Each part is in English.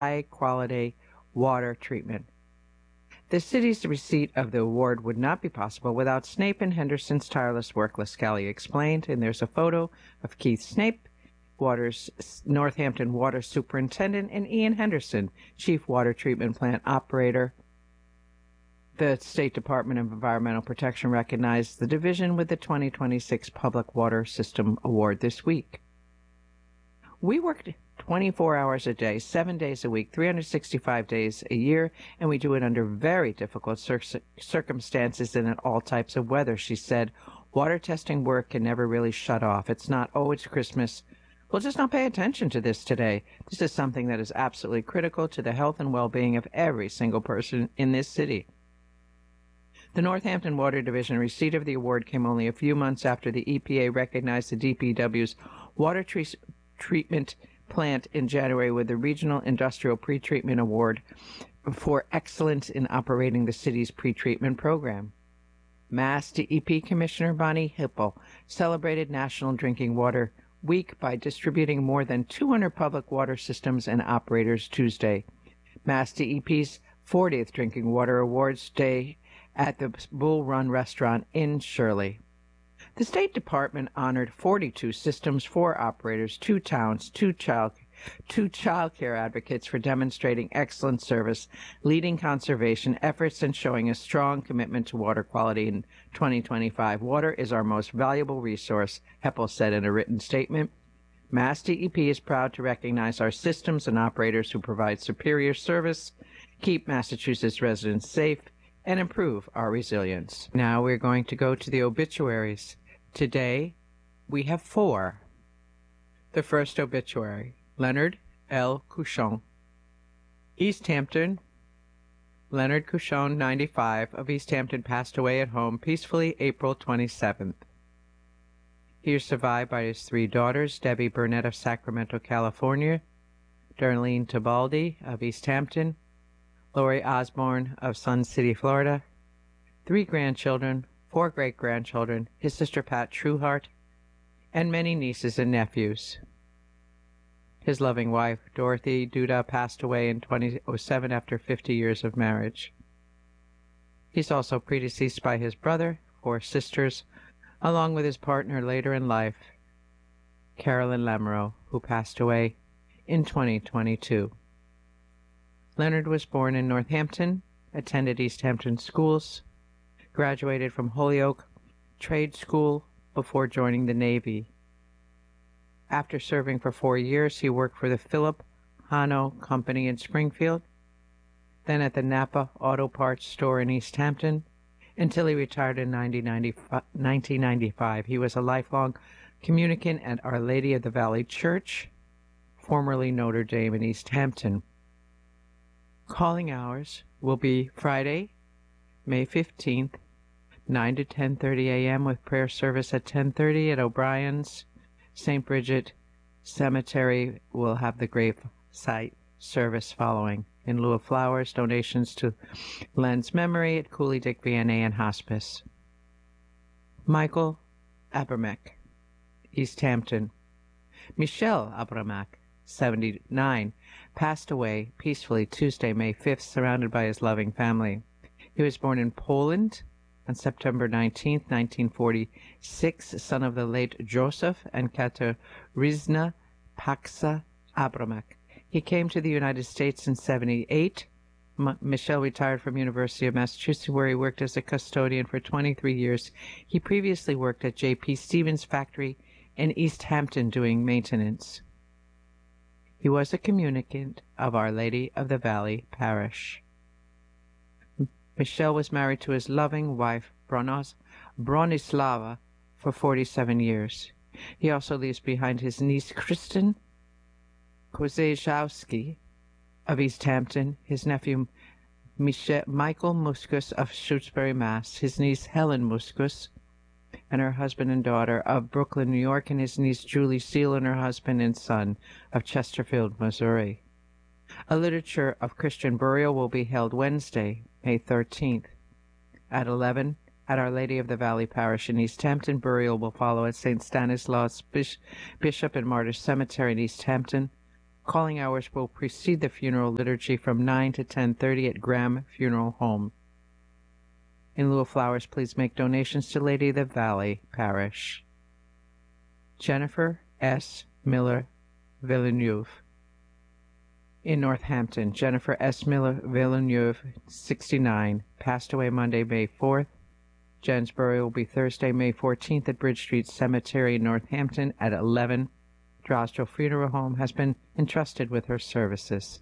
high-quality water treatment. The city's receipt of the award would not be possible without Snape and Henderson's tireless work, Lascali explained, and there's a photo of Keith Snape, Northampton Water Superintendent, and Ian Henderson, Chief Water Treatment Plant Operator. The State Department of Environmental Protection recognized the division with the 2026 Public Water System Award this week. We worked 24 hours a day, 7 days a week, 365 days a year, and we do it under very difficult circumstances and in all types of weather, she said. Water testing work can never really shut off. It's not, oh, it's Christmas. We'll just not pay attention to this today. This is something that is absolutely critical to the health and well-being of every single person in this city. The Northampton Water Division receipt of the award came only a few months after the EPA recognized the DPW's water treatment plant in January with the Regional Industrial Pretreatment Award for excellence in operating the city's pretreatment program. Mass DEP Commissioner Bonnie Hipple celebrated National Drinking Water Week by distributing more than 200 public water systems and operators Tuesday. Mass DEP's 40th Drinking Water Awards Day at the Bull Run restaurant in Shirley. The State Department honored 42 Systems 4 operators, 2 towns, 2 child care advocates for demonstrating excellent service, leading conservation efforts, and showing a strong commitment to water quality in 2025. Water is our most valuable resource, Heppel said in a written statement. Mass DEP is proud to recognize our systems and operators who provide superior service, keep Massachusetts residents safe, and improve our resilience. Now we're going to go to the obituaries. Today, we have 4. The first obituary, Leonard L. Couchon. East Hampton. Leonard Couchon, 95, of East Hampton, passed away at home peacefully April 27th. He is survived by his 3 daughters, Debbie Burnett of Sacramento, California, Darlene Tibaldi of East Hampton, Lori Osborne of Sun City, Florida, 3 grandchildren, 4 great-grandchildren, his sister Pat Trueheart, and many nieces and nephews. His loving wife, Dorothy Duda, passed away in 2007 after 50 years of marriage. He's also predeceased by his brother, 4 sisters, along with his partner later in life, Carolyn Lamoureux, who passed away in 2022. Leonard was born in Northampton, attended East Hampton schools, graduated from Holyoke Trade School before joining the Navy. After serving for 4 years, he worked for the Philip Hano Company in Springfield, then at the Napa Auto Parts store in East Hampton, until he retired in 1995. He was a lifelong communicant at Our Lady of the Valley Church, formerly Notre Dame in East Hampton. Calling hours will be Friday, May 15th, 9 to 10:30 a.m. with prayer service at 10:30 at O'Brien's. St. Bridget Cemetery will have the grave site service following. In lieu of flowers, donations to Len's memory at Cooley Dick VNA and Hospice. Michael Abramek, East Hampton. Michelle Abramek, 79, passed away peacefully Tuesday, May 5th, surrounded by his loving family. He was born in Poland on September 19, 1946, son of the late Joseph and Katarzyna Paksa Abramek. He came to the United States in 1978. Michelle retired from University of Massachusetts, where he worked as a custodian for 23 years. He previously worked at J.P. Stevens factory in East Hampton doing maintenance. He was a communicant of Our Lady of the Valley Parish. Michelle was married to his loving wife, Bronislava, for 47 years. He also leaves behind his niece, Kristen Kozejowski of East Hampton, his nephew, Michael Muskus of Shutesbury, Mass., his niece, Helen Muskus, and her husband and daughter of Brooklyn, New York, and his niece, Julie Seal, and her husband and son of Chesterfield, Missouri. A liturgy of Christian burial will be held Wednesday, May 13th, at 11 at Our Lady of the Valley Parish in East Hampton. Burial will follow at St. Stanislaus Bishop and Martyrs Cemetery in East Hampton. Calling hours will precede the funeral liturgy from 9 to 10:30 at Graham Funeral Home. In lieu of flowers, please make donations to Lady of the Valley Parish. Jennifer S. Miller Villeneuve. In Northampton, Jennifer S. Miller Villeneuve, 69, passed away Monday, May 4th. Jen's burial will be Thursday, May 14th at Bridge Street Cemetery, Northampton at 11. Drosdale Funeral Home has been entrusted with her services.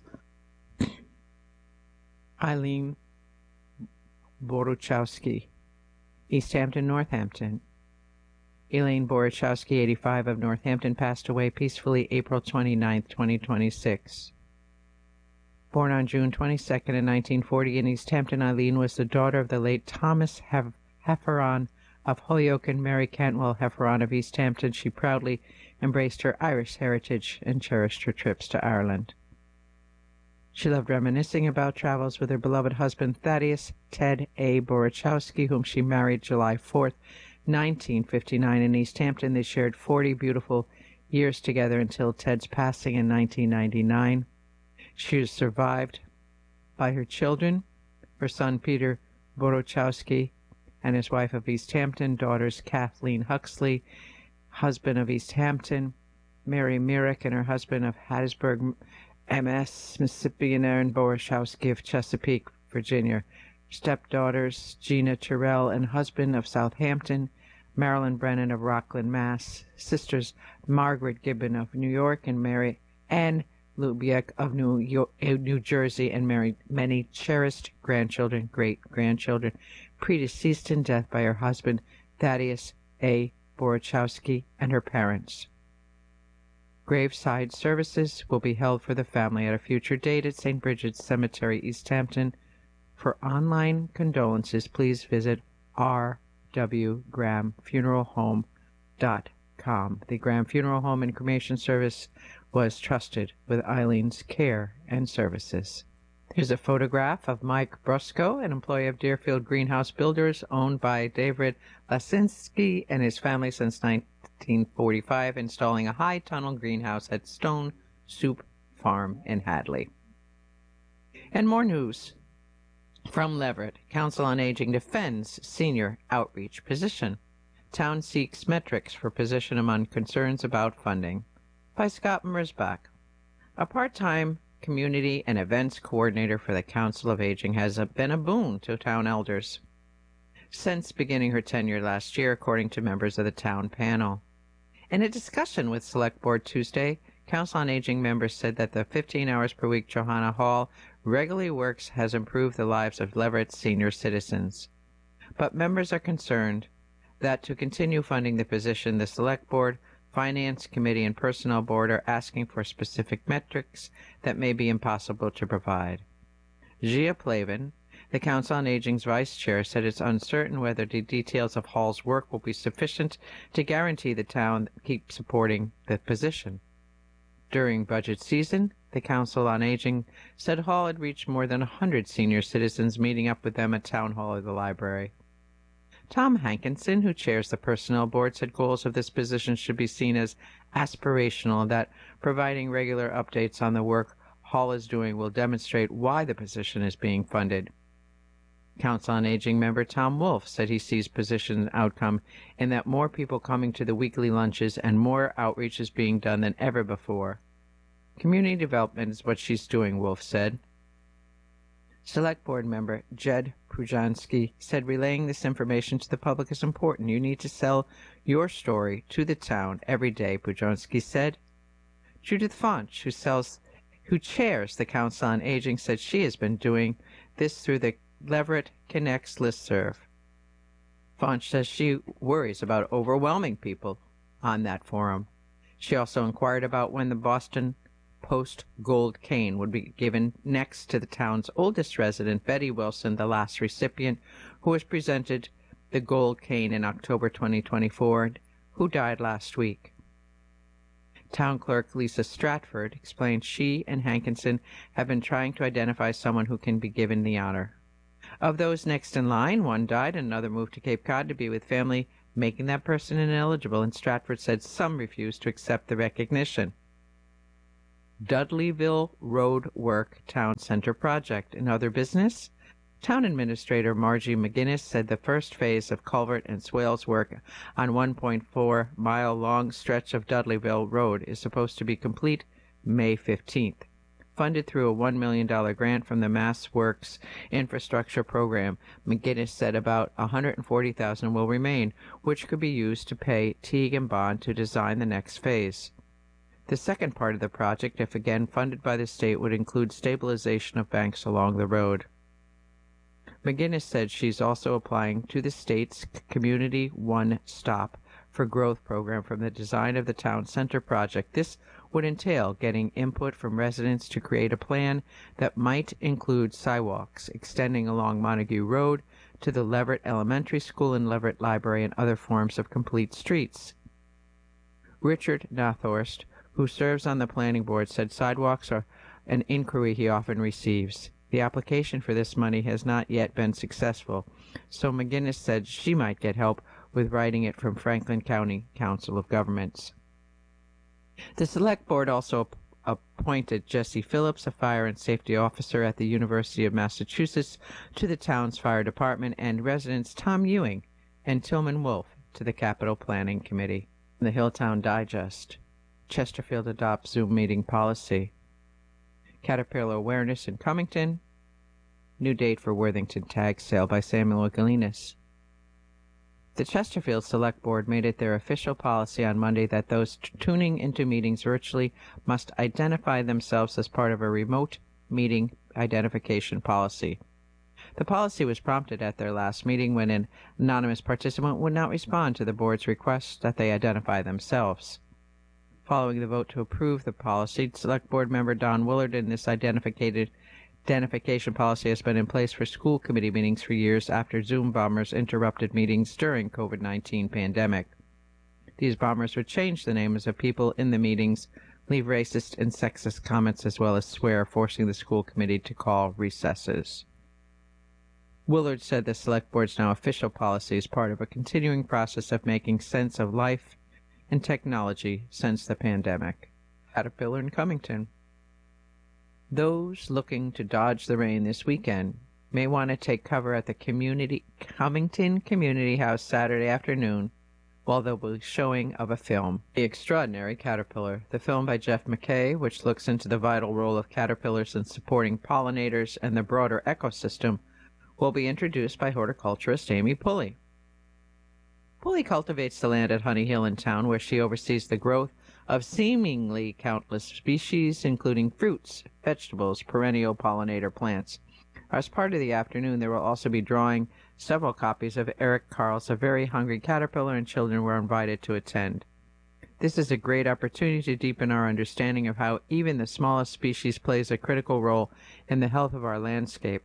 Eileen Boruchowski, East Hampton, Northampton. Elaine Boruchowski, 85, of Northampton, passed away peacefully April 29, 2026. Born on June 22, 1940 in East Hampton, Eileen was the daughter of the late Thomas Hefferon of Holyoke and Mary Cantwell Hefferon of East Hampton. She proudly embraced her Irish heritage and cherished her trips to Ireland. She loved reminiscing about travels with her beloved husband Thaddeus Ted A. Boruchowski, whom she married July 4th, 1959 in East Hampton. They shared 40 beautiful years together until Ted's passing in 1999. She was survived by her children, her son Peter Boruchowski and his wife of East Hampton, daughters Kathleen Huxley, husband of East Hampton, Mary Myrick and her husband of Hattiesburg, MS, Mississippi, and Aaron Boruchowski of Chesapeake, Virginia, stepdaughters Gina Terrell and husband of Southampton, Marilyn Brennan of Rockland, Mass., sisters Margaret Gibbon of New York and Mary Ann Lubiek of New Jersey, and many cherished grandchildren, great-grandchildren, predeceased in death by her husband Thaddeus A. Boruchowski and her parents. Graveside services will be held for the family at a future date at St. Bridget's Cemetery, East Hampton. For online condolences, please visit rwgrahamfuneralhome.com. The Graham Funeral Home and Cremation Service was trusted with Eileen's care and services. Here's a photograph of Mike Brusco, an employee of Deerfield Greenhouse Builders, owned by David Lasinski and his family since 1945, installing a high-tunnel greenhouse at Stone Soup Farm in Hadley. And more news from Leverett. Council on Aging defends senior outreach position. Town seeks metrics for position among concerns about funding. By Scott Merzbach. A part-time community and events coordinator for the Council of Aging has been a boon to town elders since beginning her tenure last year, according to members of the town panel. In a discussion with Select Board Tuesday, Council on Aging members said that the 15 hours per week Johanna Hall regularly works has improved the lives of Leverett's senior citizens. But members are concerned that to continue funding the position, the Select Board, Finance Committee, and Personnel Board are asking for specific metrics that may be impossible to provide. Gia Plavin, the Council on Aging's vice chair, said it's uncertain whether the details of Hall's work will be sufficient to guarantee the town keeps supporting the position. During budget season, the Council on Aging said Hall had reached more than 100 senior citizens, meeting up with them at Town Hall or the library. Tom Hankinson, who chairs the Personnel Board, said goals of this position should be seen as aspirational, and that providing regular updates on the work Hall is doing will demonstrate why the position is being funded. Council on Aging member Tom Wolf said he sees position outcome in that more people coming to the weekly lunches and more outreach is being done than ever before. Community development is what she's doing, Wolf said. Select Board member Jed Prujansky said relaying this information to the public is important. You need to sell your story to the town every day, Prujansky said. Judith Fonch, who chairs the Council on Aging, said she has been doing this through the Leverett Connects listserv. Fonch says she worries about overwhelming people on that forum. She also inquired about when the Boston Post Gold Cane would be given next to the town's oldest resident, Betty Wilson, the last recipient, who was presented the Gold Cane in October 2024, who died last week. Town Clerk Lisa Stratford explained she and Hankinson have been trying to identify someone who can be given the honor. Of those next in line, one died and another moved to Cape Cod to be with family, making that person ineligible, and Stratford said some refused to accept the recognition. Dudleyville Road Work Town Center project. In other business, Town Administrator Margie McGinnis said the first phase of culvert and swales work on 1.4-mile-long stretch of Dudleyville Road is supposed to be complete May 15th. Funded through a $1 million grant from the Mass Works Infrastructure Program, McGinnis said about $140,000 will remain, which could be used to pay Teague and Bond to design the next phase. The second part of the project, if again funded by the state, would include stabilization of banks along the road. McGinnis said she's also applying to the state's Community One Stop for Growth program from the design of the town center project. This would entail getting input from residents to create a plan that might include sidewalks extending along Montague Road to the Leverett Elementary School and Leverett Library and other forms of complete streets. Richard Nathorst, who serves on the planning board, said sidewalks are an inquiry he often receives. The application for this money has not yet been successful, so McGinnis said she might get help with writing it from Franklin County Council of Governments. The Select Board also appointed Jesse Phillips, a fire and safety officer at the University of Massachusetts, to the town's fire department, and residents Tom Ewing and Tillman Wolf to the Capital Planning Committee. The Hilltown Digest. Chesterfield adopts Zoom meeting policy. Caterpillar awareness in Cummington. New date for Worthington tag sale by Samuel Galinas. The Chesterfield Select Board made it their official policy on Monday that those tuning into meetings virtually must identify themselves as part of a remote meeting identification policy. The policy was prompted at their last meeting when an anonymous participant would not respond to the board's request that they identify themselves. Following the vote to approve the policy, Select Board member Don Willard and this identification policy has been in place for school committee meetings for years after Zoom bombers interrupted meetings during COVID-19 pandemic. These bombers would change the names of people in the meetings, leave racist and sexist comments, as well as swear, forcing the school committee to call recesses. Willard said the Select Board's now official policy is part of a continuing process of making sense of life and technology since the pandemic. Caterpillar in Cummington. Those looking to dodge the rain this weekend may want to take cover at the Cummington Community House Saturday afternoon while there will be showing of a film, The Extraordinary Caterpillar. The film by Jeff McKay, which looks into the vital role of caterpillars in supporting pollinators and the broader ecosystem, will be introduced by horticulturist Amy Pulley. Pulley cultivates the land at Honey Hill in town, where she oversees the growth of seemingly countless species, including fruits, vegetables, perennial pollinator plants. As part of the afternoon, there will also be drawing several copies of Eric Carle's A Very Hungry Caterpillar, and children were invited to attend. This is a great opportunity to deepen our understanding of how even the smallest species plays a critical role in the health of our landscape,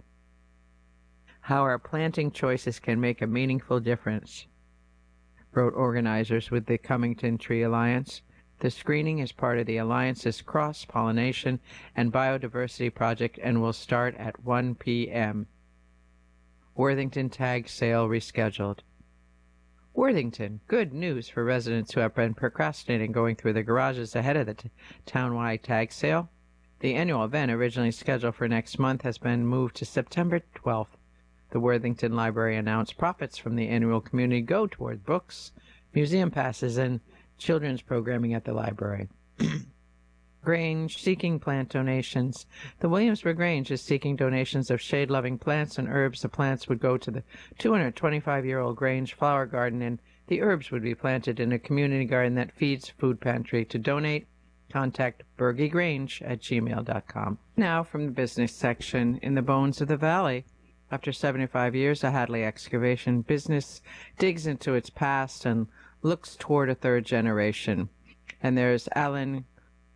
how our planting choices can make a meaningful difference, wrote organizers with the Cummington Tree Alliance. The screening is part of the Alliance's cross-pollination and biodiversity project and will start at 1 p.m. Worthington tag sale rescheduled. Worthington, good news for residents who have been procrastinating going through the garages ahead of the townwide tag sale. The annual event, originally scheduled for next month, has been moved to September 12th. The Worthington Library announced profits from the annual community go toward books, museum passes, and children's programming at the library. Grange seeking plant donations. The Williamsburg Grange is seeking donations of shade-loving plants and herbs. The plants would go to the 225-year-old Grange flower garden, and the herbs would be planted in a community garden that feeds food pantry. To donate, contact bergiegrange@gmail.com. Now from the business section. In the bones of the valley, after 75 years, a Hadley excavation business digs into its past and looks toward a third generation. And there's Alan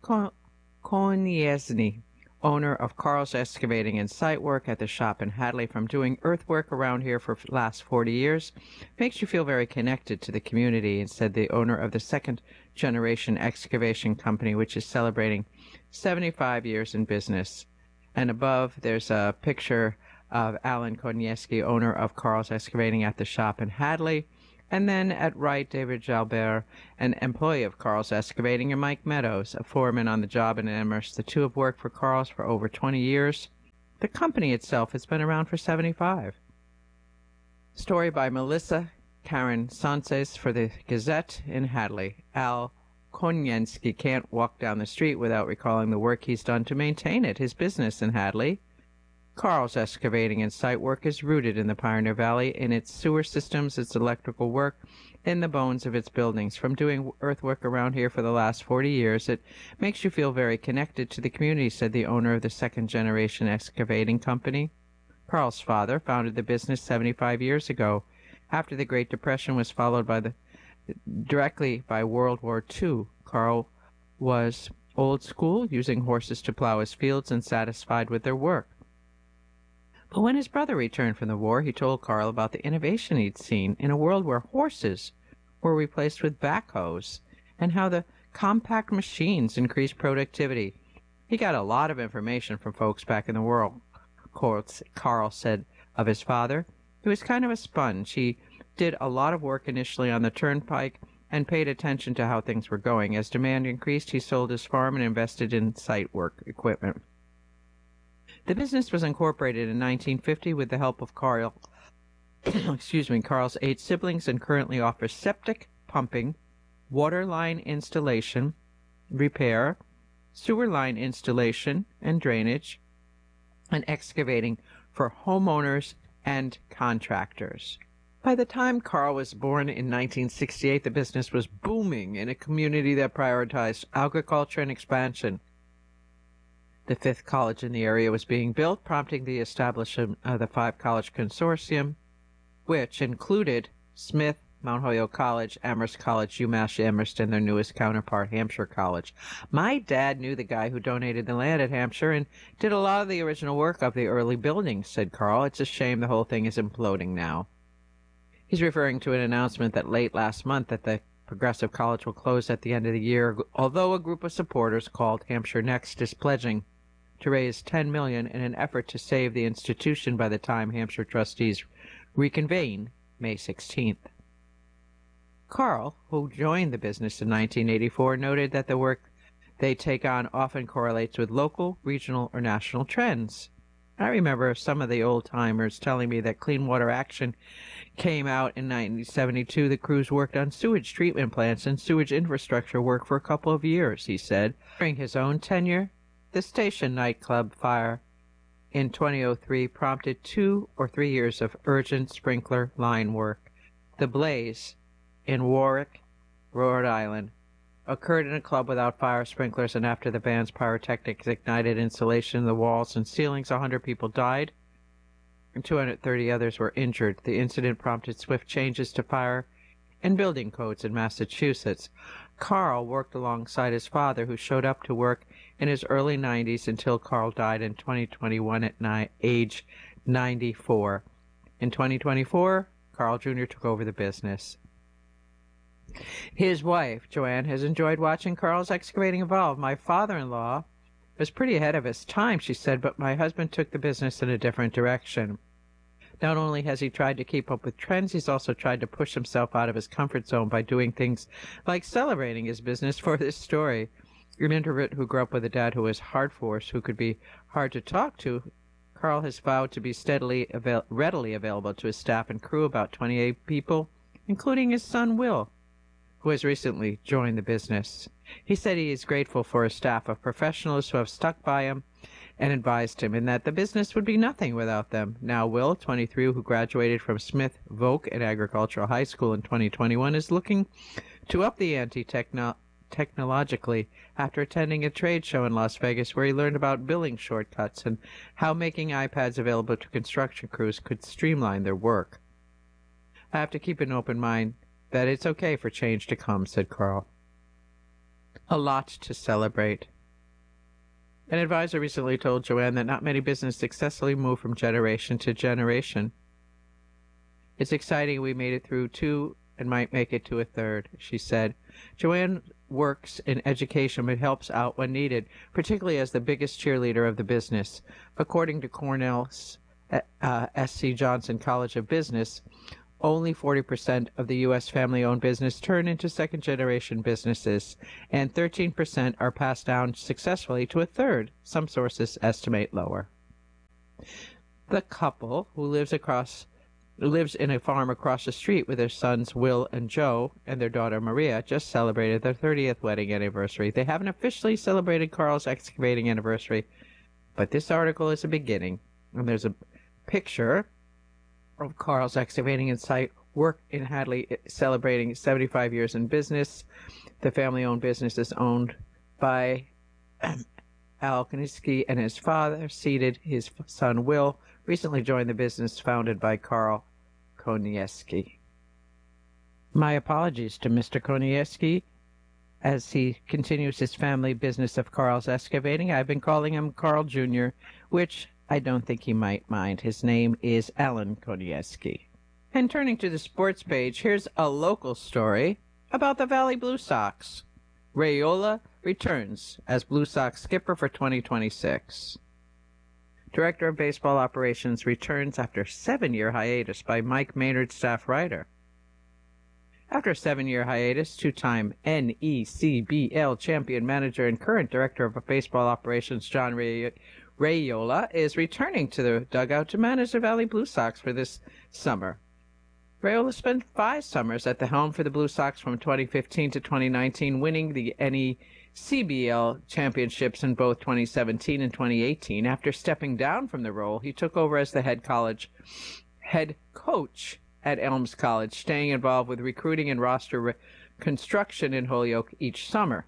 Konieczny, owner of Carl's Excavating and Site Work at the shop in Hadley. From doing earthwork around here for the last 40 years, makes you feel very connected to the community, and said the owner of the second generation excavation company, which is celebrating 75 years in business. And above, there's a picture of Alan Konieczny, owner of Carl's Excavating at the shop in Hadley. And then at right, David Jalbert, an employee of Carl's Excavating, and Mike Meadows, a foreman on the job in Amherst. The two have worked for Carl's for over 20 years. The company itself has been around for 75. Story by Melissa Karen Sances for the Gazette in Hadley. Al Koniensky can't walk down the street without recalling the work he's done to maintain it, his business in Hadley. Carl's Excavating and Site Work is rooted in the Pioneer Valley, in its sewer systems, its electrical work, in the bones of its buildings. From doing earthwork around here for the last 40 years, it makes you feel very connected to the community, said the owner of the second-generation excavating company. Carl's father founded the business 75 years ago, after the Great Depression was followed directly by World War II. Carl was old school, using horses to plow his fields and satisfied with their work. But when his brother returned from the war, he told Carl about the innovation he'd seen in a world where horses were replaced with backhoes, and how the compact machines increased productivity. He got a lot of information from folks back in the world, Carl said of his father. He was kind of a sponge. He did a lot of work initially on the turnpike and paid attention to how things were going. As demand increased, he sold his farm and invested in site work equipment. The business was incorporated in 1950 with the help of Carl's 8 siblings, and currently offers septic, pumping, water line installation, repair, sewer line installation and drainage, and excavating for homeowners and contractors. By the time Carl was born in 1968, the business was booming in a community that prioritized agriculture and expansion. The 5th college in the area was being built, prompting the establishment of the 5-college consortium, which included Smith, Mount Holyoke College, Amherst College, UMass Amherst, and their newest counterpart, Hampshire College. My dad knew the guy who donated the land at Hampshire and did a lot of the original work of the early buildings, said Carl. It's a shame the whole thing is imploding now. He's referring to an announcement that late last month that the Progressive College will close at the end of the year, although a group of supporters called Hampshire Next is pledging to raise $10 million in an effort to save the institution by the time Hampshire trustees reconvene May 16th. Carl, who joined the business in 1984, noted that the work they take on often correlates with local, regional, or national trends. I remember some of the old-timers telling me that Clean Water Action came out in 1972. The crews worked on sewage treatment plants and sewage infrastructure work for a couple of years, he said. During his own tenure, the Station nightclub fire in 2003 prompted 2 or 3 years of urgent sprinkler line work. The blaze in Warwick, Rhode Island, occurred in a club without fire sprinklers, and after the band's pyrotechnics ignited insulation in the walls and ceilings, 100 people died and 230 others were injured. The incident prompted swift changes to fire and building codes in Massachusetts. Carl worked alongside his father, who showed up to work in his early 90s until Carl died in 2021 at age 94. In 2024, Carl Jr. took over the business. His wife, Joanne, has enjoyed watching Carl's Excavating evolve. My father-in-law was pretty ahead of his time, she said, but my husband took the business in a different direction. Not only has he tried to keep up with trends, he's also tried to push himself out of his comfort zone by doing things like celebrating his business. For this story, an introvert who grew up with a dad who was hard-forced, who could be hard to talk to, Carl has vowed to be readily available to his staff and crew, about 28 people, including his son Will, who has recently joined the business. He said he is grateful for a staff of professionals who have stuck by him and advised him, and that the business would be nothing without them. Now Will, 23, who graduated from Smith Voc at Agricultural High School in 2021, is looking to up the ante technologically after attending a trade show in Las Vegas, where he learned about billing shortcuts and how making iPads available to construction crews could streamline their work. I have to keep an open mind that it's okay for change to come, said Carl. A lot to celebrate. An advisor recently told Joanne that not many businesses successfully move from generation to generation. It's exciting we made it through 2 and might make it to a 3rd, she said. Joanne works in education but helps out when needed, particularly as the biggest cheerleader of the business. According to Cornell's S.C. Johnson College of Business, only 40% of the U.S. family-owned business turn into second-generation businesses, and 13% are passed down successfully to a third. Some sources estimate lower. The couple, who lives in a farm across the street with their sons Will and Joe and their daughter Maria, just celebrated their 30th wedding anniversary. They haven't officially celebrated Carl's excavating anniversary, but this article is a beginning. And there's a picture of Carl's excavating site work in Hadley celebrating 75 years in business. The family-owned business is owned by Al Konieczny and his father, seated. His son Will recently joined the business founded by Carl Konieczny. My apologies to Mr. Konieczny as he continues his family business of Carl's excavating. I've been calling him Carl Jr., which I don't think he might mind. His name is Alan Konieczny. And turning to the sports page, here's a local story about the Valley Blue Sox. Raiola returns as Blue Sox skipper for 2026. Director of Baseball Operations returns after a 7-year hiatus by Mike Maynard, staff writer. After a 7-year hiatus, two-time NECBL champion manager and current Director of Baseball Operations John Raiola is returning to the dugout to manage the Valley Blue Sox for this summer. Raiola spent 5 summers at the helm for the Blue Sox from 2015 to 2019, winning the NECBL championships in both 2017 and 2018. After stepping down from the role, he took over as the head coach at Elms College, staying involved with recruiting and roster construction in Holyoke each summer.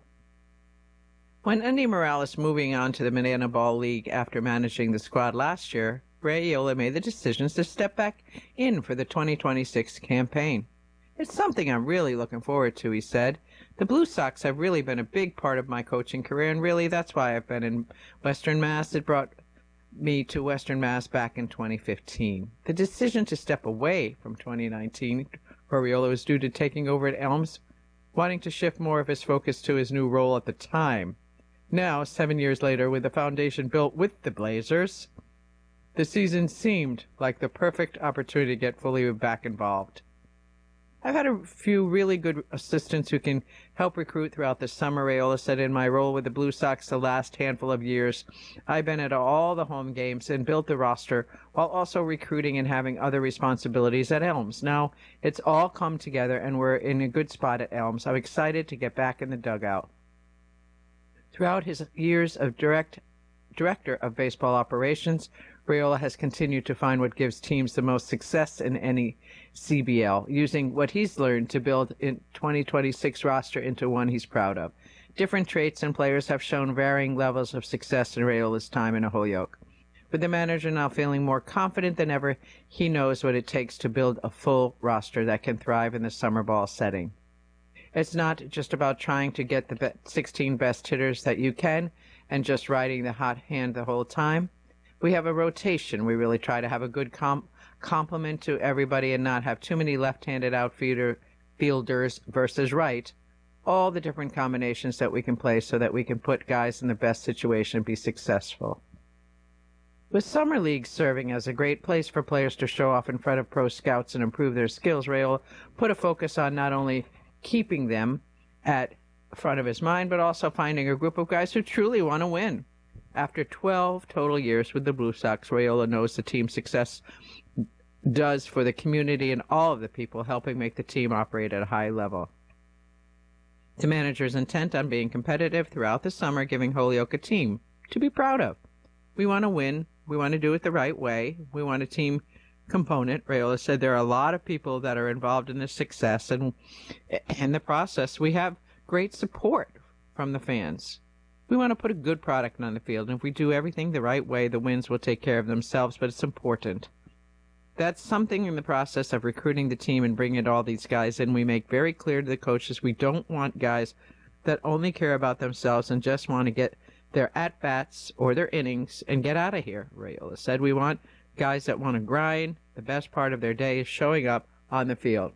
When Andy Morales moving on to the Banana Ball League after managing the squad last year, Raiola made the decision to step back in for the 2026 campaign. It's something I'm really looking forward to, he said. The Blue Sox have really been a big part of my coaching career, and really that's why I've been in Western Mass. It brought me to Western Mass back in 2015. The decision to step away from 2019 for Raiola was due to taking over at Elms, wanting to shift more of his focus to his new role at the time. Now, 7 years later, with the foundation built with the Blazers, the season seemed like the perfect opportunity to get fully back involved. I've had a few really good assistants who can help recruit throughout the summer, Raiola said. In my role with the Blue Sox the last handful of years, I've been at all the home games and built the roster while also recruiting and having other responsibilities at Elms. Now, it's all come together and we're in a good spot at Elms. I'm excited to get back in the dugout. Throughout his years of Director of Baseball Operations, Raiola has continued to find what gives teams the most success in any CBL, using what he's learned to build a 2026 roster into one he's proud of. Different traits and players have shown varying levels of success in Raiola's time in Holyoke. With the manager now feeling more confident than ever, he knows what it takes to build a full roster that can thrive in the summer ball setting. It's not just about trying to get the 16 best hitters that you can and just riding the hot hand the whole time. We have a rotation. We really try to have a good complement to everybody and not have too many left-handed outfielders versus right. All the different combinations that we can play so that we can put guys in the best situation and be successful. With Summer League serving as a great place for players to show off in front of pro scouts and improve their skills, Raiola put a focus on not only keeping them at front of his mind, but also finding a group of guys who truly want to win. After 12 total years with the Blue Sox, Raiola knows the team's success does for the community and all of the people helping make the team operate at a high level. The manager is intent on being competitive throughout the summer, giving Holyoke a team to be proud of. We want to win. We want to do it the right way. We want a team component. Raiola said there are a lot of people that are involved in this success, and in the process, we have great support from the fans. We want to put a good product on the field, and if we do everything the right way, the wins will take care of themselves, but it's important. That's something in the process of recruiting the team and bringing all these guys in. We make very clear to the coaches we don't want guys that only care about themselves and just want to get their at-bats or their innings and get out of here, Raiola said. We want guys that want to grind. The best part of their day is showing up on the field.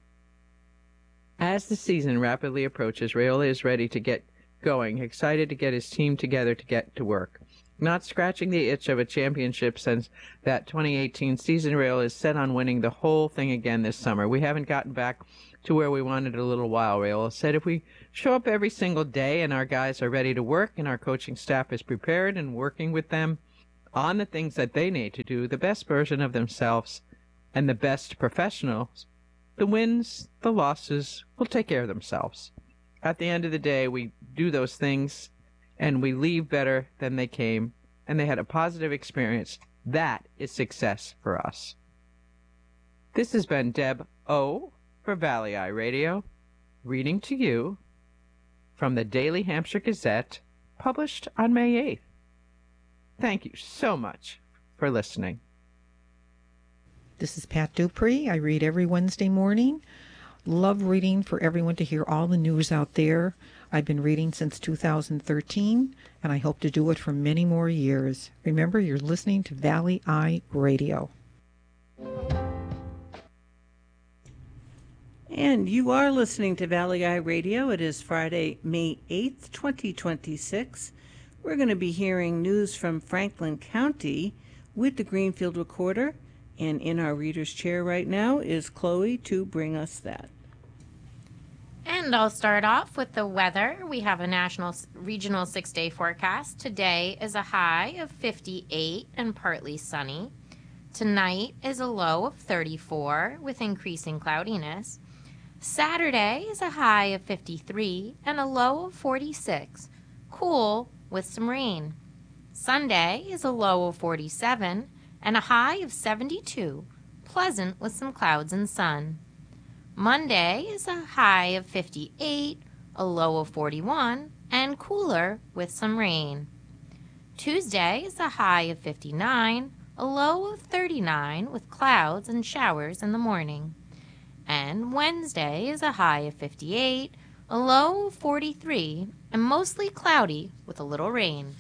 As the season rapidly approaches, Raiola is ready to get going, excited to get his team together to get to work. not scratching the itch of a championship since that 2018 season. Rail is set on winning the whole thing again this summer. We haven't gotten back to where we wanted a little while. Rail said if we show up every single day and our guys are ready to work and our coaching staff is prepared and working with them on the things that they need to do, the best version of themselves and the best professionals, the wins, the losses will take care of themselves. At the end of the day, we do those things and we leave better than they came, and they had a positive experience. That is success for us. This has been Deb O. for Valley Eye Radio, reading to you from the Daily Hampshire Gazette, published on May 8th. Thank you so much for listening. This is Pat Dupree. I read every Wednesday morning. Love reading for everyone to hear all the news out there. I've been reading since 2013, and I hope to do it for many more years. Remember, you're listening to Valley Eye Radio. And you are listening to Valley Eye Radio. It is Friday, May 8th, 2026. We're going to be hearing news from Franklin County with the Greenfield Recorder. And in our reader's chair right now is Chloe to bring us that. And I'll start off with the weather. We have a regional 6-day forecast. Today is a high of 58 and partly sunny. Tonight is a low of 34 with increasing cloudiness. Saturday is a high of 53 and a low of 46, cool with some rain. Sunday is a low of 47 and a high of 72, pleasant with some clouds and sun. Monday is a high of 58, a low of 41, and cooler with some rain. Tuesday is a high of 59, a low of 39 with clouds and showers in the morning. And Wednesday is a high of 58, a low of 43, and mostly cloudy with a little rain.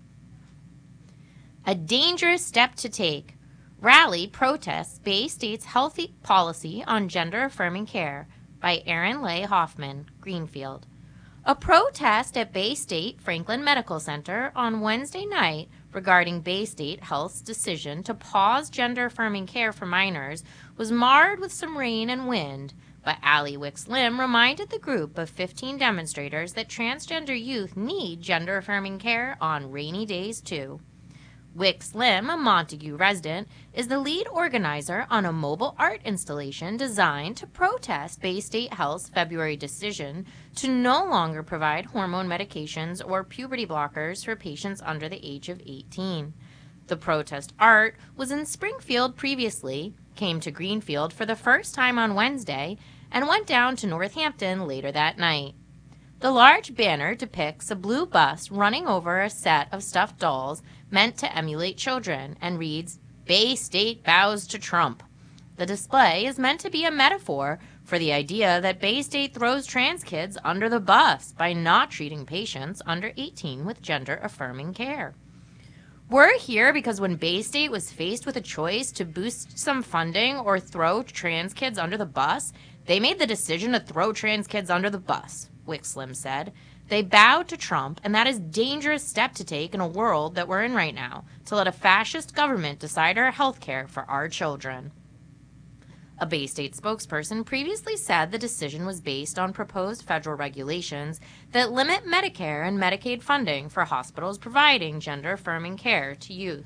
A dangerous step to take. Rally protests Bay State's healthy policy on gender-affirming care by Erin Leigh Hoffman, Greenfield. A protest at Bay State Franklin Medical Center on Wednesday night regarding Bay State Health's decision to pause gender-affirming care for minors was marred with some rain and wind, but Allie Wicks-Lim reminded the group of 15 demonstrators that transgender youth need gender-affirming care on rainy days too. Wicks-Lim, a Montague resident, is the lead organizer on a mobile art installation designed to protest Bay State Health's February decision to no longer provide hormone medications or puberty blockers for patients under the age of 18. The protest art was in Springfield previously, came to Greenfield for the first time on Wednesday, and went down to Northampton later that night. The large banner depicts a blue bus running over a set of stuffed dolls meant to emulate children and reads, "Bay State bows to Trump." The display is meant to be a metaphor for the idea that Bay State throws trans kids under the bus by not treating patients under 18 with gender-affirming care. We're here because when Bay State was faced with a choice to boost some funding or throw trans kids under the bus, they made the decision to throw trans kids under the bus, Wicks-Lim said. They bowed to Trump, and that is a dangerous step to take in a world that we're in right now, to let a fascist government decide our health care for our children. A Bay State spokesperson previously said the decision was based on proposed federal regulations that limit Medicare and Medicaid funding for hospitals providing gender-affirming care to youth.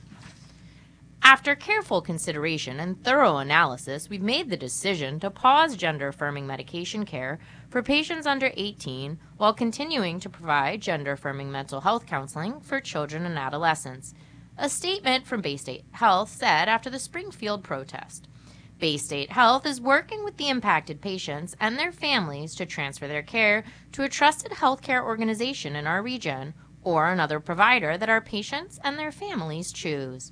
After careful consideration and thorough analysis, we've made the decision to pause gender-affirming medication care for patients under 18 while continuing to provide gender-affirming mental health counseling for children and adolescents. A statement from Bay State Health said after the Springfield protest. Bay State Health is working with the impacted patients and their families to transfer their care to a trusted healthcare organization in our region or another provider that our patients and their families choose.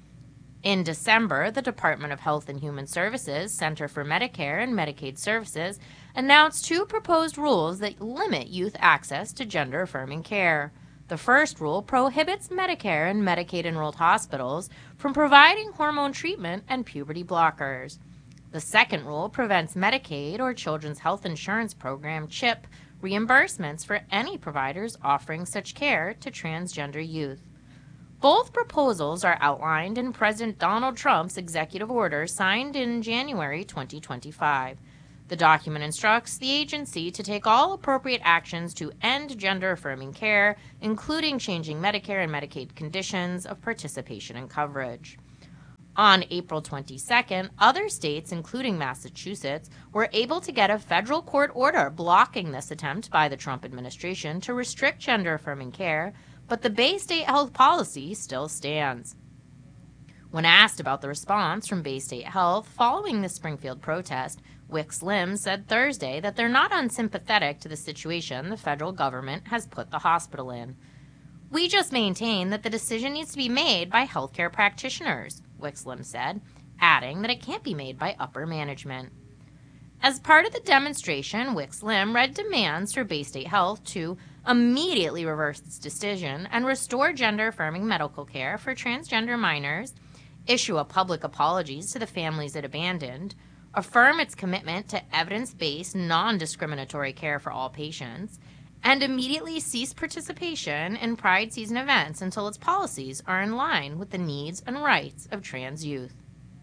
In December, the Department of Health and Human Services Center for Medicare and Medicaid Services announced 2 proposed rules that limit youth access to gender-affirming care. The first rule prohibits Medicare and Medicaid-enrolled hospitals from providing hormone treatment and puberty blockers. The second rule prevents Medicaid or Children's Health Insurance Program, CHIP, reimbursements for any providers offering such care to transgender youth. Both proposals are outlined in President Donald Trump's executive order signed in January 2025. The document instructs the agency to take all appropriate actions to end gender-affirming care, including changing Medicare and Medicaid conditions of participation and coverage. On April 22nd, other states, including Massachusetts, were able to get a federal court order blocking this attempt by the Trump administration to restrict gender-affirming care, but the Bay State Health policy still stands. When asked about the response from Bay State Health following the Springfield protest, Wicks Lim said Thursday that they're not unsympathetic to the situation the federal government has put the hospital in. "We just maintain that the decision needs to be made by healthcare practitioners," Wicks Lim said, adding that it can't be made by upper management. As part of the demonstration, Wicks Lim read demands for Bay State Health to immediately reverse its decision and restore gender-affirming medical care for transgender minors, issue a public apology to the families it abandoned, affirm its commitment to evidence-based, non-discriminatory care for all patients, and immediately cease participation in Pride season events until its policies are in line with the needs and rights of trans youth.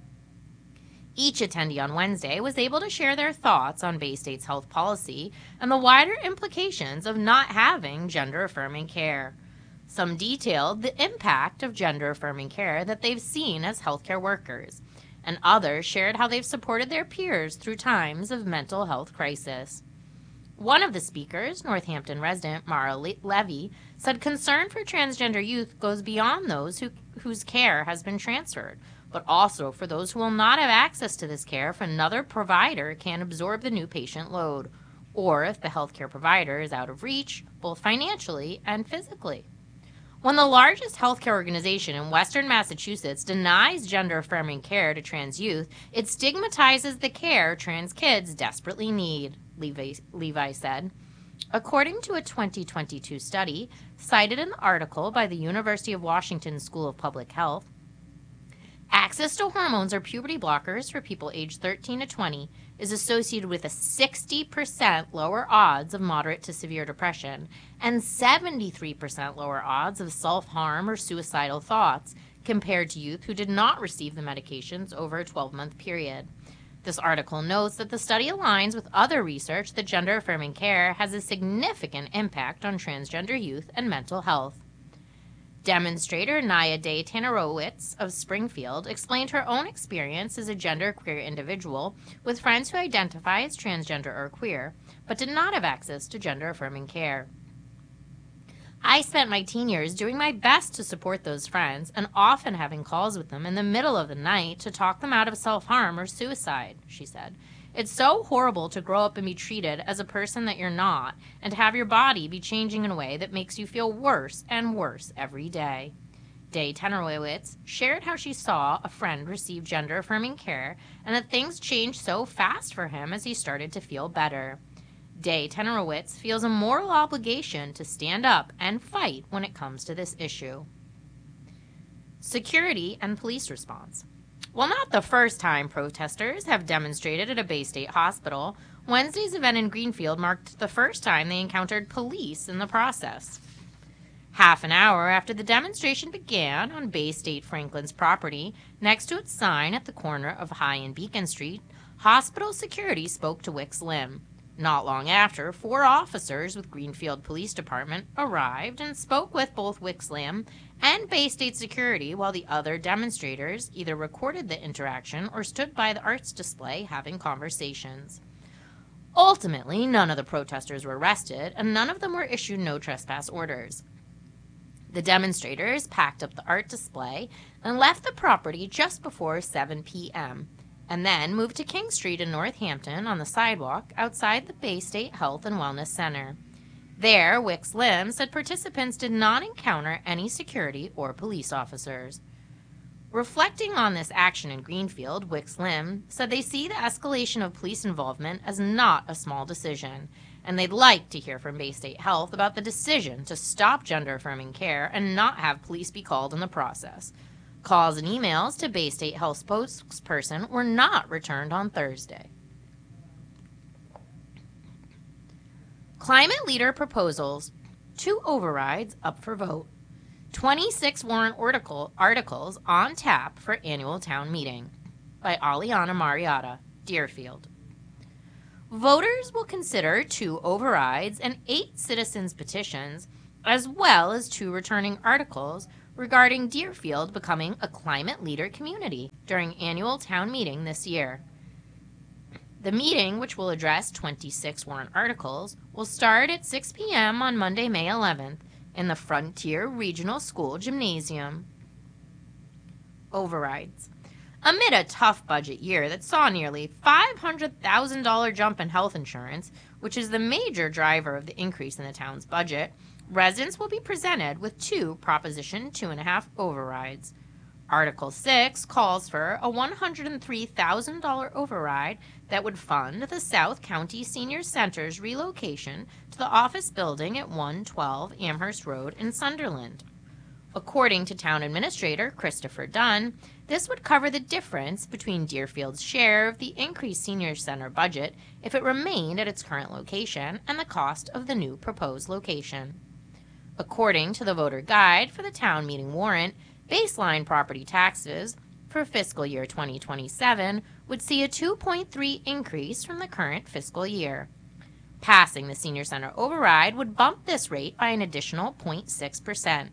Each attendee on Wednesday was able to share their thoughts on Bay State's health policy and the wider implications of not having gender-affirming care. Some detailed the impact of gender-affirming care that they've seen as healthcare workers, and others shared how they've supported their peers through times of mental health crisis. One of the speakers, Northampton resident Mara Levy, said concern for transgender youth goes beyond those whose care has been transferred, but also for those who will not have access to this care if another provider can't absorb the new patient load, or if the healthcare provider is out of reach, both financially and physically. When the largest healthcare organization in Western Massachusetts denies gender-affirming care to trans youth, it stigmatizes the care trans kids desperately need, Levi said. According to a 2022 study cited in the article by the University of Washington School of Public Health, access to hormones or puberty blockers for people aged 13 to 20 is associated with a 60% lower odds of moderate to severe depression and 73% lower odds of self-harm or suicidal thoughts compared to youth who did not receive the medications over a 12-month period. This article notes that the study aligns with other research that gender-affirming care has a significant impact on transgender youth and mental health. Demonstrator Naya Day Tanarowitz of Springfield explained her own experience as a genderqueer individual with friends who identify as transgender or queer, but did not have access to gender-affirming care. "I spent my teen years doing my best to support those friends and often having calls with them in the middle of the night to talk them out of self-harm or suicide," she said. "It's so horrible to grow up and be treated as a person that you're not and have your body be changing in a way that makes you feel worse and worse every day." Day Tenderowitz shared how she saw a friend receive gender-affirming care and that things changed so fast for him as he started to feel better. Day Tenderowitz feels a moral obligation to stand up and fight when it comes to this issue. Security and police response. While not the first time protesters have demonstrated at a Bay State hospital, Wednesday's event in Greenfield marked the first time they encountered police in the process. Half an hour after the demonstration began on Bay State Franklin's property, next to its sign at the corner of High and Beacon Street, hospital security spoke to Wicks Lim. Not long after, 4 officers with Greenfield Police Department arrived and spoke with both Wicks Lim and Bay State Security while the other demonstrators either recorded the interaction or stood by the arts display having conversations. Ultimately, none of the protesters were arrested and none of them were issued no trespass orders. The demonstrators packed up the art display and left the property just before 7 p.m., and then moved to King Street in Northampton on the sidewalk outside the Bay State Health and Wellness Center. There, Wicks Lim said participants did not encounter any security or police officers. Reflecting on this action in Greenfield, Wicks Lim said they see the escalation of police involvement as not a small decision, and they'd like to hear from Bay State Health about the decision to stop gender-affirming care and not have police be called in the process. Calls and emails to Bay State Health spokesperson were not returned on Thursday. Climate leader proposals. 2 overrides up for vote. 26 warrant articles on tap for annual town meeting by Aliana Marietta, Deerfield. Voters will consider 2 overrides and 8 citizens' petitions, as well as 2 returning articles regarding Deerfield becoming a climate leader community during annual town meeting this year. The meeting, which will address 26 warrant articles, will start at 6 p.m. on Monday, May 11th, in the Frontier Regional School Gymnasium. Overrides. Amid a tough budget year that saw nearly $500,000 jump in health insurance, which is the major driver of the increase in the town's budget, residents will be presented with 2 Proposition 2.5 overrides. Article 6 calls for a $103,000 override that would fund the South County Senior Center's relocation to the office building at 112 Amherst Road in Sunderland. According to Town Administrator Christopher Dunn, this would cover the difference between Deerfield's share of the increased senior center budget if it remained at its current location and the cost of the new proposed location. According to the voter guide for the town meeting warrant, baseline property taxes for fiscal year 2027 would see a 2.3 increase from the current fiscal year. Passing the senior center override would bump this rate by an additional 0.6%.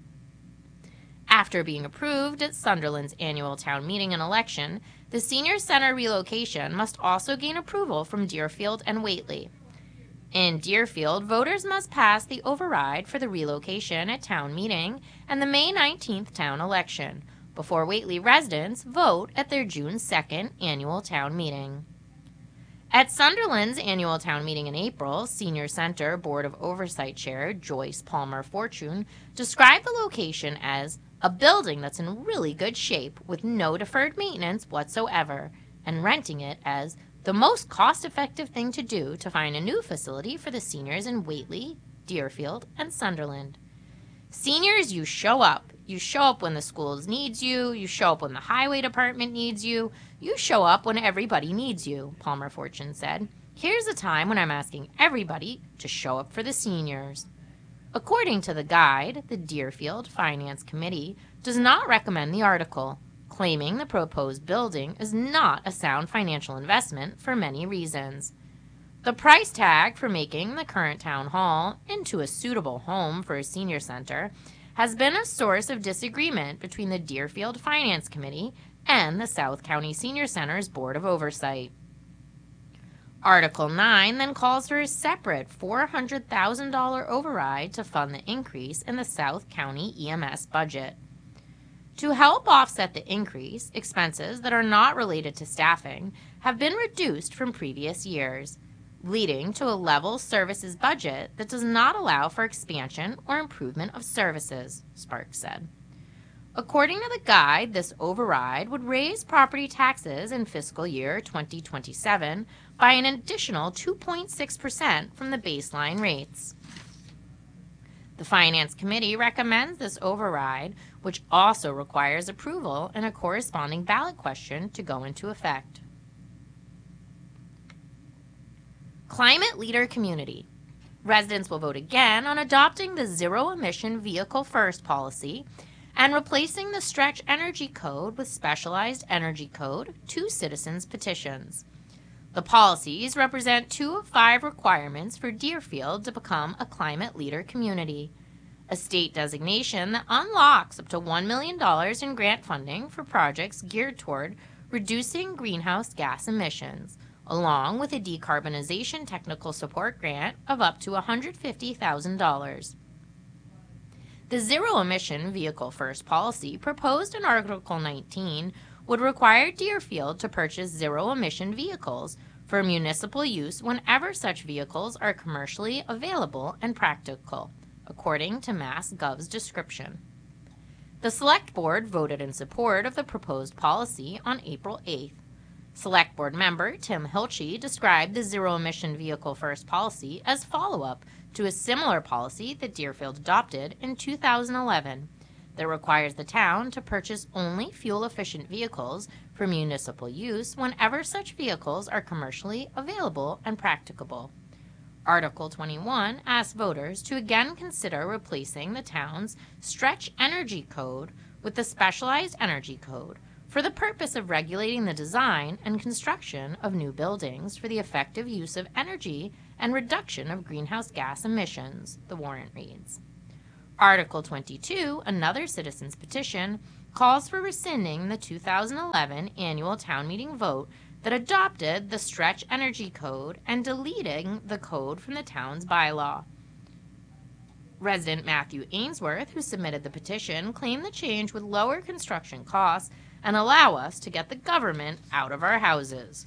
After being approved at Sunderland's annual town meeting and election, the senior center relocation must also gain approval from Deerfield and Whately. In Deerfield, voters must pass the override for the relocation at town meeting and the May 19th town election, before Whately residents vote at their June 2nd annual town meeting. At Sunderland's annual town meeting in April, Senior Center Board of Oversight Chair Joyce Palmer Fortune described the location as a building that's in really good shape with no deferred maintenance whatsoever, and renting it as the most cost-effective thing to do to find a new facility for the seniors in Whately, Deerfield, and Sunderland. Seniors, you show up. You show up when the schools needs you. You show up when the highway department needs you. You show up when everybody needs you, Palmer Fortune said. Here's a time when I'm asking everybody to show up for the seniors. According to the guide, the Deerfield Finance Committee does not recommend the article, claiming the proposed building is not a sound financial investment for many reasons. The price tag for making the current town hall into a suitable home for a senior center has been a source of disagreement between the Deerfield Finance Committee and the South County Senior Center's Board of Oversight. Article 9 then calls for a separate $400,000 override to fund the increase in the South County EMS budget. To help offset the increase, expenses that are not related to staffing have been reduced from previous years, leading to a level services budget that does not allow for expansion or improvement of services, Sparks said. According to the guide, this override would raise property taxes in fiscal year 2027 by an additional 2.6% from the baseline rates. The Finance Committee recommends this override, which also requires approval and a corresponding ballot question to go into effect. Climate Leader Community. Residents will vote again on adopting the Zero Emission Vehicle First policy and replacing the Stretch Energy Code with Specialized Energy Code 2 citizens' petitions. The policies represent 2 of 5 requirements for Deerfield to become a climate leader community. A state designation that unlocks up to $1 million in grant funding for projects geared toward reducing greenhouse gas emissions, along with a decarbonization technical support grant of up to $150,000. The Zero Emission Vehicle First policy proposed in Article 19 would require Deerfield to purchase zero-emission vehicles for municipal use whenever such vehicles are commercially available and practical, according to MassGov's description. The Select Board voted in support of the proposed policy on April 8th. Select Board member Tim Hilchey described the Zero Emission Vehicle First policy as follow-up to a similar policy that Deerfield adopted in 2011 that requires the town to purchase only fuel-efficient vehicles for municipal use whenever such vehicles are commercially available and practicable. Article 21 asks voters to again consider replacing the town's Stretch Energy Code with the Specialized Energy Code for the purpose of regulating the design and construction of new buildings for the effective use of energy and reduction of greenhouse gas emissions, the warrant reads. Article 22, another citizen's petition, calls for rescinding the 2011 annual town meeting vote that adopted the Stretch Energy Code and deleting the code from the town's bylaw. Resident Matthew Ainsworth, who submitted the petition, claimed the change would lower construction costs and allow us to get the government out of our houses.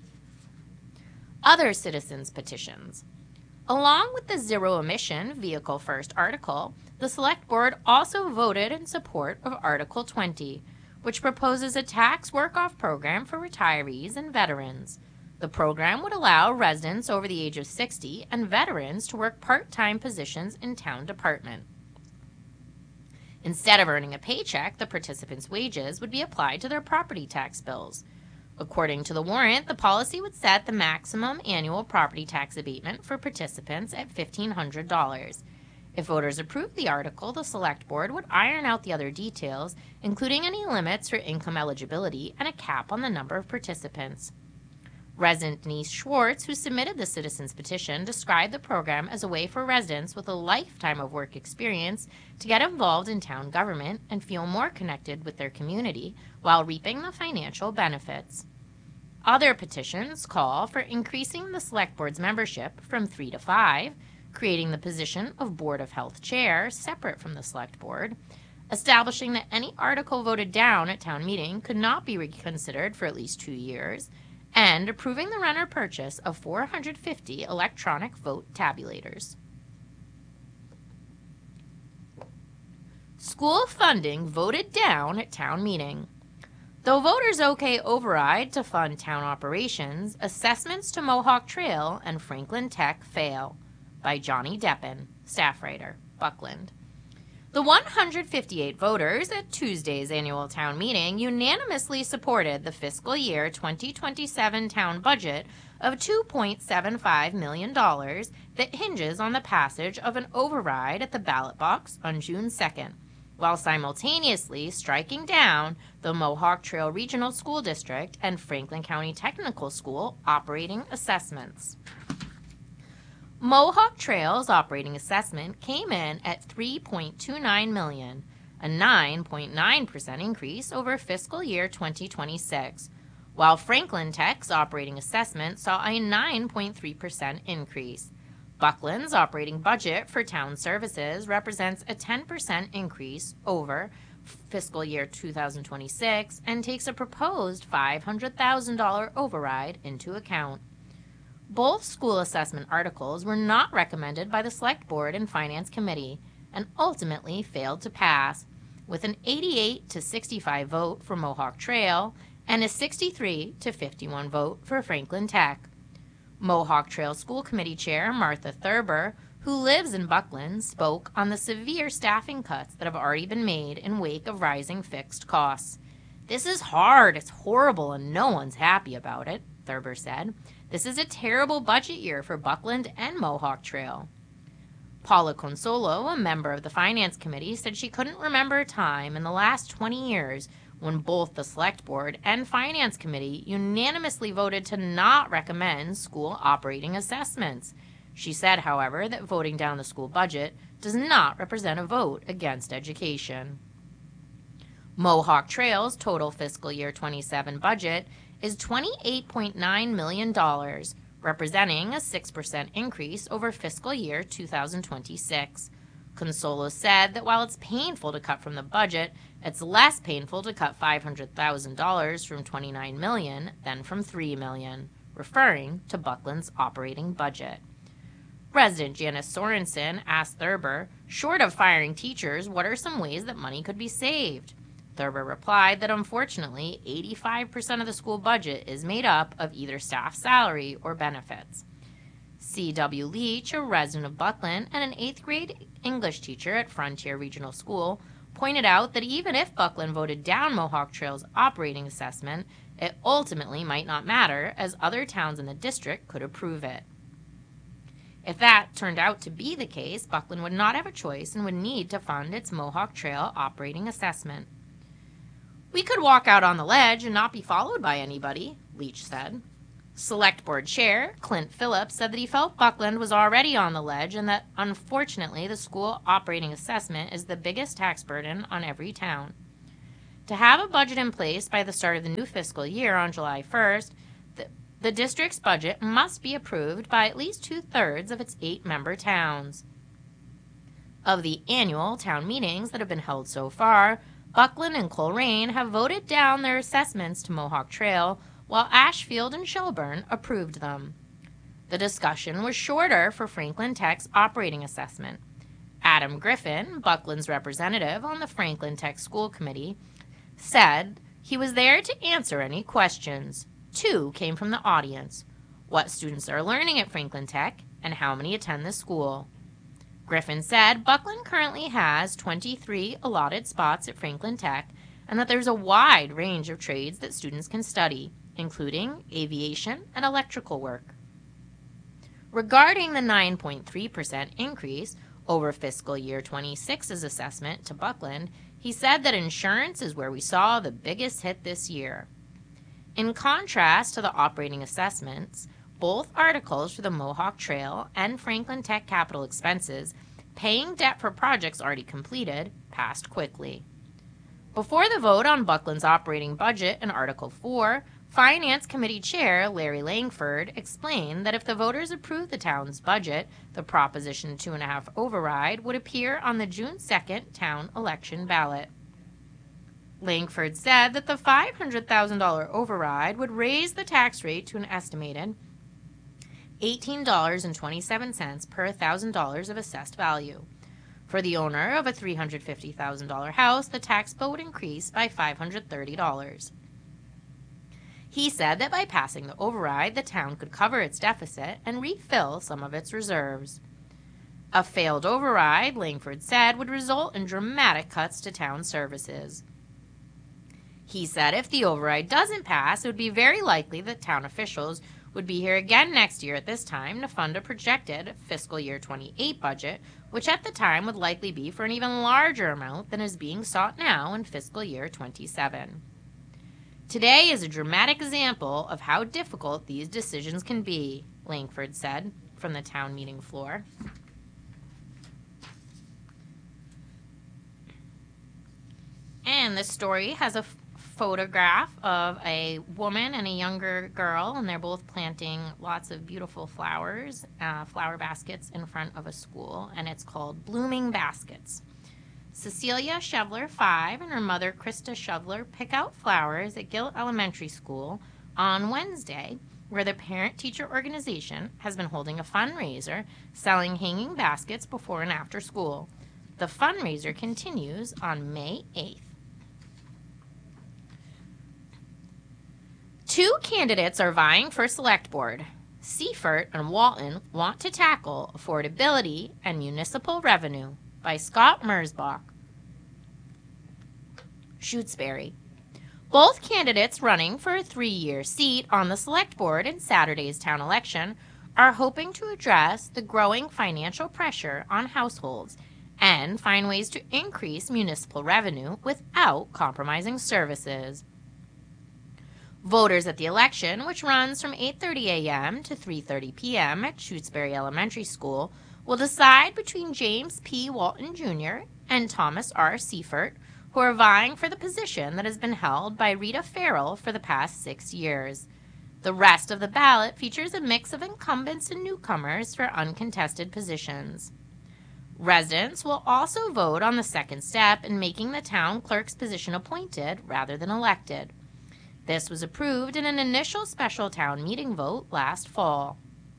Other citizens' petitions. Along with the Zero Emission Vehicle First article, the Select Board also voted in support of Article 20, which proposes a tax work-off program for retirees and veterans. The program would allow residents over the age of 60 and veterans to work part-time positions in town department. Instead of earning a paycheck, the participants' wages would be applied to their property tax bills. According to the warrant, the policy would set the maximum annual property tax abatement for participants at $1,500. If voters approved the article, the Select Board would iron out the other details, including any limits for income eligibility and a cap on the number of participants. Resident Denise Schwartz, who submitted the citizens' petition, described the program as a way for residents with a lifetime of work experience to get involved in town government and feel more connected with their community while reaping the financial benefits. Other petitions call for increasing the Select Board's membership from 3 to 5, creating the position of Board of Health Chair separate from the Select Board, establishing that any article voted down at town meeting could not be reconsidered for at least 2 years, and approving the rent or purchase of 450 electronic vote tabulators. School funding voted down at town meeting. Though voters OK override to fund town operations, assessments to Mohawk Trail and Franklin Tech fail. By Johnny Deppen, staff writer, Buckland. The 158 voters at Tuesday's annual town meeting unanimously supported the fiscal year 2027 town budget of $2.75 million that hinges on the passage of an override at the ballot box on June 2nd, while simultaneously striking down the Mohawk Trail Regional School District and Franklin County Technical School operating assessments. Mohawk Trail's operating assessment came in at $3.29 million, a 9.9% increase over fiscal year 2026, while Franklin Tech's operating assessment saw a 9.3% increase. Buckland's operating budget for town services represents a 10% increase over fiscal year 2026 and takes a proposed $500,000 override into account. Both school assessment articles were not recommended by the Select Board and Finance Committee and ultimately failed to pass, with an 88 to 65 vote for Mohawk Trail and a 63 to 51 vote for Franklin Tech. Mohawk Trail School Committee Chair Martha Thurber, who lives in Buckland, spoke on the severe staffing cuts that have already been made in wake of rising fixed costs. "This is hard, it's horrible, and no one's happy about it," Thurber said. "This is a terrible budget year for Buckland and Mohawk Trail." Paula Consolo, a member of the Finance Committee, said she couldn't remember a time in the last 20 years when both the Select Board and Finance Committee unanimously voted to not recommend school operating assessments. She said, however, that voting down the school budget does not represent a vote against education. Mohawk Trail's total fiscal year 27 budget is $28.9 million, representing a 6% increase over fiscal year 2026. Consolo said that while it's painful to cut from the budget, it's less painful to cut $500,000 from $29 million than from $3 million, referring to Buckland's operating budget. Resident Janice Sorensen asked Thurber, short of firing teachers, what are some ways that money could be saved? Thurber replied that unfortunately 85% of the school budget is made up of either staff salary or benefits. C.W. Leach, a resident of Buckland and an 8th grade English teacher at Frontier Regional School, pointed out that even if Buckland voted down Mohawk Trail's operating assessment, it ultimately might not matter, as other towns in the district could approve it. If that turned out to be the case, Buckland would not have a choice and would need to fund its Mohawk Trail operating assessment. We could walk out on the ledge and not be followed by anybody, Leach said. Select Board Chair Clint Phillips said that he felt Buckland was already on the ledge and that, unfortunately, the school operating assessment is the biggest tax burden on every town. To have a budget in place by the start of the new fiscal year on July 1st, the district's budget must be approved by at least 2/3 of its 8-member towns. Of the annual town meetings that have been held so far, Buckland and Coleraine have voted down their assessments to Mohawk Trail, while Ashfield and Shelburne approved them. The discussion was shorter for Franklin Tech's operating assessment. Adam Griffin, Buckland's representative on the Franklin Tech School Committee, said he was there to answer any questions. 2 came from the audience: what students are learning at Franklin Tech and how many attend the school. Griffin said Buckland currently has 23 allotted spots at Franklin Tech and that there's a wide range of trades that students can study, including aviation and electrical work. Regarding the 9.3% increase over fiscal year 26's assessment to Buckland, he said that insurance is where we saw the biggest hit this year. In contrast to the operating assessments, both articles for the Mohawk Trail and Franklin Tech capital expenses, paying debt for projects already completed, passed quickly. Before the vote on Buckland's operating budget in Article 4, Finance Committee Chair Larry Langford explained that if the voters approved the town's budget, the Proposition 2.5 override would appear on the June 2nd town election ballot. Langford said that the $500,000 override would raise the tax rate to an estimated $18.27 per $1,000 of assessed value. For the owner of a $350,000 house, the tax bill would increase by $530. He said that by passing the override, the town could cover its deficit and refill some of its reserves. A failed override, Langford said, would result in dramatic cuts to town services. He said if the override doesn't pass, it would be very likely that town officials would be here again next year at this time to fund a projected fiscal year 28 budget, which at the time would likely be for an even larger amount than is being sought now in fiscal year 27. Today is a dramatic example of how difficult these decisions can be, Langford said from the town meeting floor. And this story has a photograph of a woman and a younger girl, and they're both planting lots of beautiful flowers, flower baskets in front of a school, and it's called Blooming Baskets. Cecilia Shevler, 5, and her mother, Krista Shevler, pick out flowers at Gill Elementary School on Wednesday, where the parent-teacher organization has been holding a fundraiser selling hanging baskets before and after school. The fundraiser continues on May 8th. 2 candidates are vying for select board. Seifert and Walton want to tackle affordability and municipal revenue, by Scott Mersbach. Shutesbury. Both candidates running for a 3-year seat on the select board in Saturday's town election are hoping to address the growing financial pressure on households and find ways to increase municipal revenue without compromising services. Voters at the election, which runs from 8:30 a.m. to 3:30 p.m. at Shutesbury Elementary School, will decide between James P. Walton Jr. and Thomas R. Seifert, who are vying for the position that has been held by Rita Farrell for the past 6 years. The rest of the ballot features a mix of incumbents and newcomers for uncontested positions. Residents will also vote on the second step in making the town clerk's position appointed rather than elected. This was approved in an initial special town meeting vote last fall.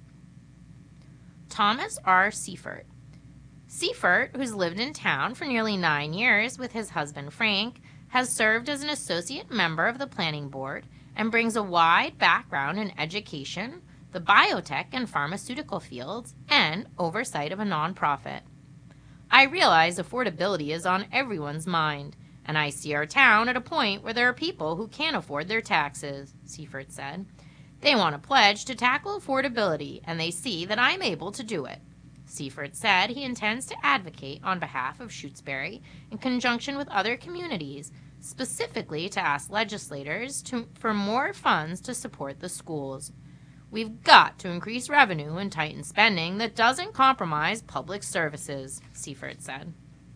Thomas R. Seifert. Seifert, who's lived in town for nearly 9 years with his husband Frank, has served as an associate member of the planning board and brings a wide background in education, the biotech and pharmaceutical fields, and oversight of a nonprofit. I realize affordability is on everyone's mind, and I see our town at a point where there are people who can't afford their taxes, Seifert said. They want a pledge to tackle affordability, and they see that I'm able to do it. Seifert said he intends to advocate on behalf of Shutesbury in conjunction with other communities, specifically to ask legislators for more funds to support the schools. We've got to increase revenue and tighten spending that doesn't compromise public services, Seifert said.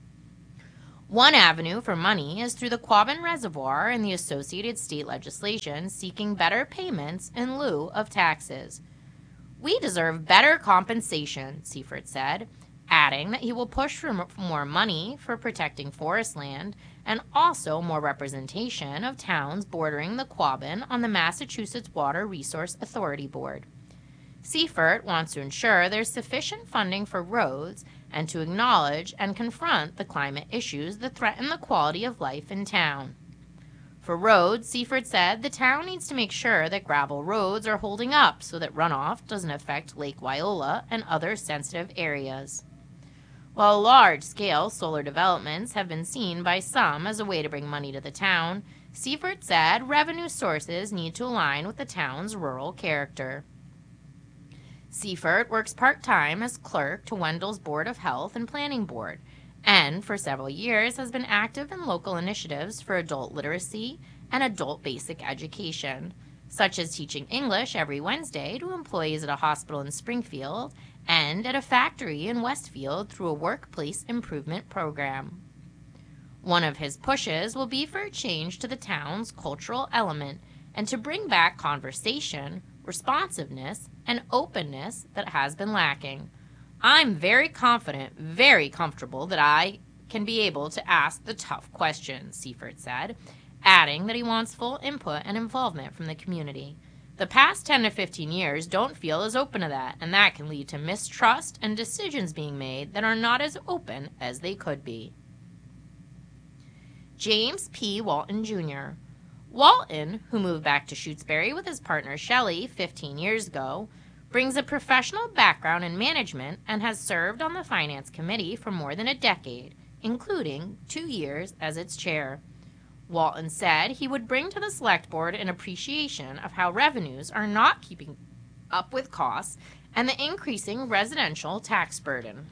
One avenue for money is through the Quabbin Reservoir and the associated state legislation seeking better payments in lieu of taxes. We deserve better compensation, Seifert said, adding that he will push for more money for protecting forest land and also more representation of towns bordering the Quabbin on the Massachusetts Water Resource Authority Board. Seifert wants to ensure there's sufficient funding for roads and to acknowledge and confront the climate issues that threaten the quality of life in town. For roads, Seifert said the town needs to make sure that gravel roads are holding up so that runoff doesn't affect Lake Wyola and other sensitive areas. While large-scale solar developments have been seen by some as a way to bring money to the town, Seifert said revenue sources need to align with the town's rural character. Seifert works part-time as clerk to Wendell's Board of Health and Planning Board, and for several years has been active in local initiatives for adult literacy and adult basic education, such as teaching English every Wednesday to employees at a hospital in Springfield and at a factory in Westfield through a workplace improvement program. One of his pushes will be for a change to the town's cultural element and to bring back conversation, responsiveness, and openness that has been lacking. I'm very confident, very comfortable that I can be able to ask the tough questions, Seifert said, adding that he wants full input and involvement from the community. The past 10 to 15 years don't feel as open to that, and that can lead to mistrust and decisions being made that are not as open as they could be. James P. Walton, Jr. Walton, who moved back to Shutesbury with his partner Shelley 15 years ago, brings a professional background in management and has served on the Finance Committee for more than a decade, including 2 years as its chair. Walton said he would bring to the Select Board an appreciation of how revenues are not keeping up with costs and the increasing residential tax burden.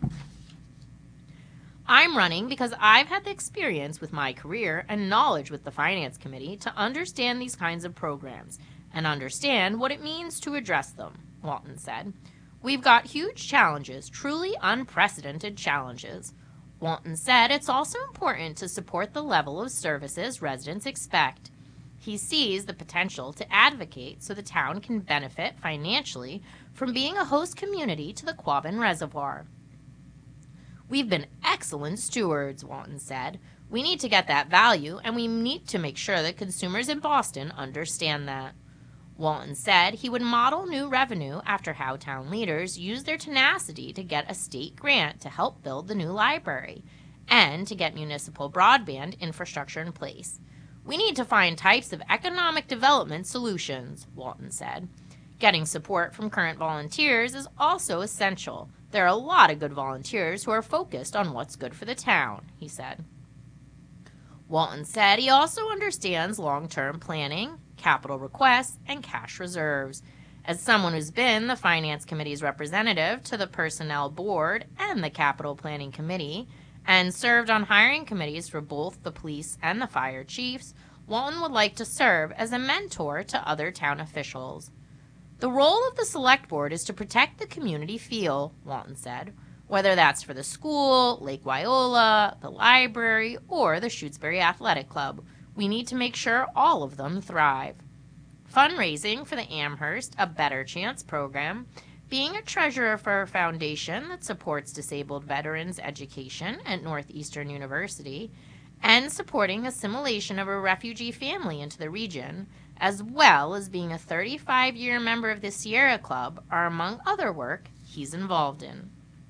I'm running because I've had the experience with my career and knowledge with the Finance Committee to understand these kinds of programs and understand what it means to address them, Walton said. We've got huge challenges, truly unprecedented challenges. Walton said it's also important to support the level of services residents expect. He sees the potential to advocate so the town can benefit financially from being a host community to the Quabbin Reservoir. We've been excellent stewards, Walton said. We need to get that value, and we need to make sure that consumers in Boston understand that. Walton said he would model new revenue after how town leaders used their tenacity to get a state grant to help build the new library and to get municipal broadband infrastructure in place. We need to find types of economic development solutions, Walton said. Getting support from current volunteers is also essential. There are a lot of good volunteers who are focused on what's good for the town, he said. Walton said he also understands long-term planning, capital requests, and cash reserves. As someone who's been the Finance Committee's representative to the Personnel Board and the Capital Planning Committee, and served on hiring committees for both the police and the fire chiefs, Walton would like to serve as a mentor to other town officials. The role of the Select Board is to protect the community feel, Walton said, whether that's for the school, Lake Wyola, the library, or the Shutesbury Athletic Club. We need to make sure all of them thrive. Fundraising for the Amherst A Better Chance program, being a treasurer for a foundation that supports disabled veterans' education at Northeastern University, and supporting assimilation of a refugee family into the region, as well as being a 35-year member of the Sierra Club, are among other work he's involved in.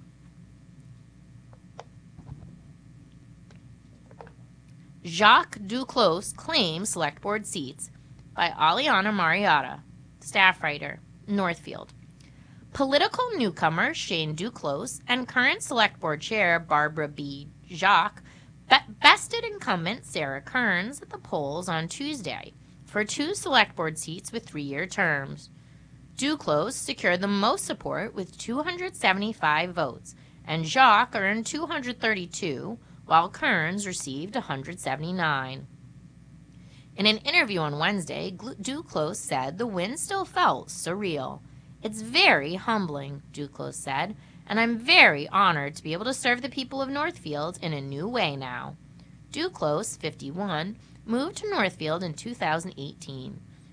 Jacques Duclos claims Select Board seats, by Aliana Marietta, staff writer, Northfield. Political newcomer Shane Duclos and current Select Board Chair Barbara B. Jacques bested incumbent Sarah Kearns at the polls on Tuesday for 2 Select Board seats with 3-year terms. Duclos secured the most support with 275 votes, and Jacques earned 232, while Kearns received 179. In an interview on Wednesday, Duclos said the win still felt surreal. "It's very humbling," Duclos said, "and I'm very honored to be able to serve the people of Northfield in a new way now." Duclos, 51, moved to Northfield in 2018.